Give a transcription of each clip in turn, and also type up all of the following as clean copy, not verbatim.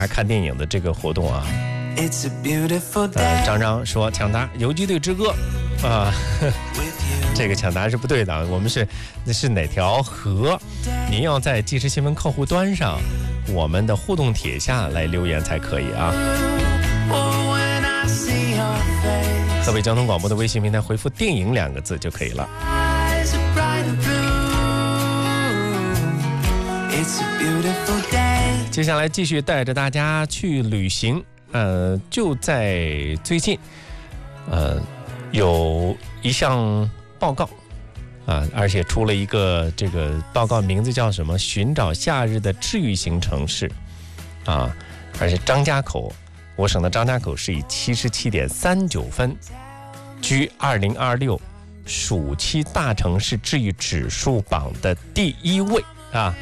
看电影的这个活动啊。张张说抢答游击队之歌啊，这个抢答是不对的，我们是哪条河？您要在即时新闻客户端上我们的互动帖下来留言才可以啊。河北交通广播的微信平台回复电影2个字就可以了。接下来继续带着大家去旅行，就在最近，有一项报告啊，而且出了一个这个报告名字叫什么？寻找夏日的治愈型城市啊，而且张家口，我省的张家口是以77.39分居2026暑期大城市治愈指数榜的第1位啊。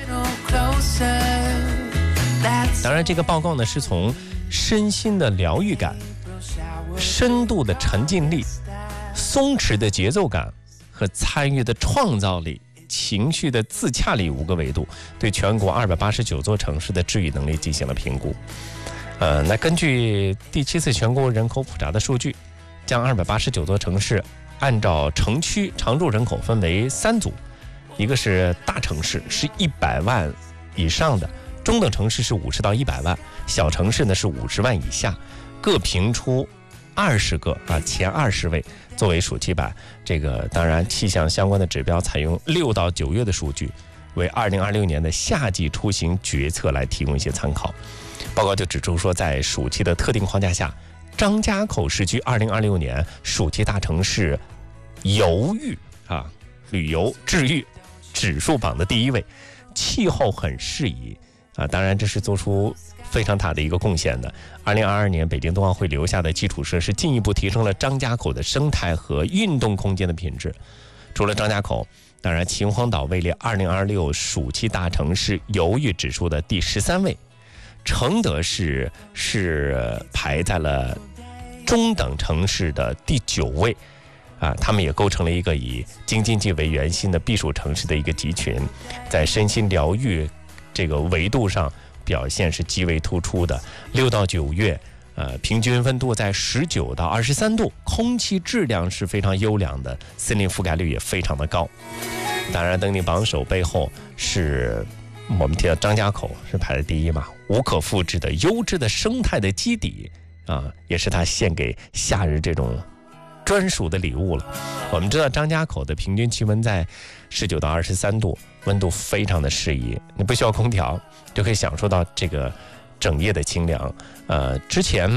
当然这个报告呢是从身心的疗愈感、深度的沉浸力、松弛的节奏感和参与的创造力、情绪的自洽力5个维度，对全国289座城市的治愈能力进行了评估。那根据第7次全国人口普查的数据，将289座城市按照城区常住人口分为3组，一个是大城市，是100万以上的，中等城市是50到100万，小城市呢是50万以下，各评出20个前20位作为暑期版。这个当然气象相关的指标采用6到9月的数据，为2026年的夏季出行决策来提供一些参考。报告就指出说，在暑期的特定框架下，张家口是居2026年暑期大城市游域旅游治愈指数榜的第1位，气候很适宜当然这是做出非常大的一个贡献的。2022年北京冬奥会留下的基础设施进一步提升了张家口的生态和运动空间的品质。除了张家口，当然秦皇岛位列2026暑期大城市游域指数的第13位，承德市是排在了中等城市的第9位他们也构成了一个以京津冀为圆心的避暑城市的一个集群，在身心疗愈这个维度上表现是极为突出的。6到9月平均温度在19到23度，空气质量是非常优良的，森林覆盖率也非常的高。当然登顶榜首背后是我们提到张家口是排在第1嘛，无可复制的优质的生态的基底也是他献给夏日这种专属的礼物了。我们知道张家口的平均气温在19到23度，温度非常的适宜，你不需要空调就可以享受到这个整夜的清凉。之前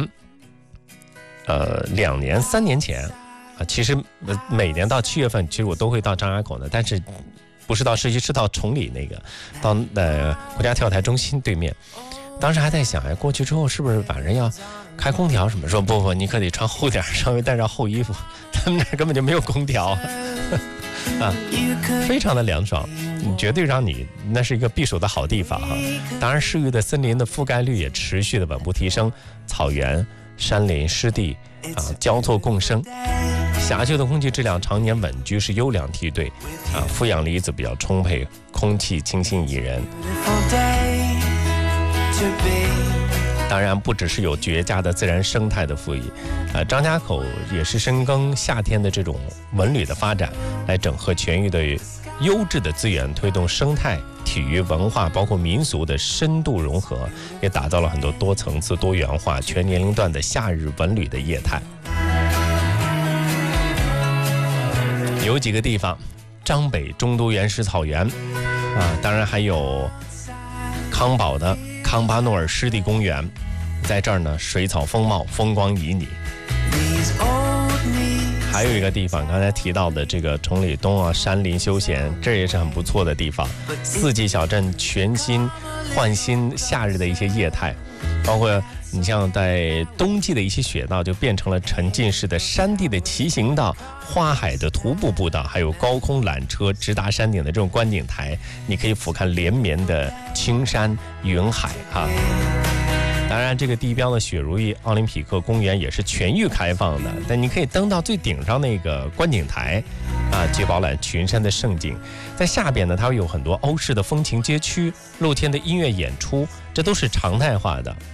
2年3年前其实每年到7月份其实我都会到张家口的，但是不是到市区，是到崇礼那个到国家跳台中心对面。当时还在想过去之后是不是晚上要开空调什么，说不，你可得穿厚点，稍微带上厚衣服，他们那根本就没有空调非常的凉爽，绝对让你那是一个避暑的好地方当然适宜的森林的覆盖率也持续的稳步提升，草原、山林、湿地交错共生，辖区的空气质量常年稳居是优良梯队负氧离子比较充沛，空气清新宜人。当然不只是有绝佳的自然生态的赋予张家口也是深耕夏天的这种文旅的发展，来整合全域的优质的资源，推动生态、体育、文化包括民俗的深度融合，也打造了很多多层次、多元化、全年龄段的夏日文旅的业态。有几个地方，张北中都原始草原当然还有康宝的康巴诺尔湿地公园，在这儿呢水草丰茂，风光旖旎。还有一个地方刚才提到的这个崇礼东山林休闲，这也是很不错的地方。4季小镇全新焕新夏日的一些业态，包括你像在冬季的一些雪道就变成了沉浸式的山地的骑行道、花海的徒步步道，还有高空缆车直达山顶的这种观景台，你可以俯瞰连绵的青山云海当然这个地标的雪如意奥林匹克公园也是全域开放的，但你可以登到最顶上那个观景台去饱览群山的胜景。在下边呢，它会有很多欧式的风情街区、露天的音乐演出，这都是常态化的。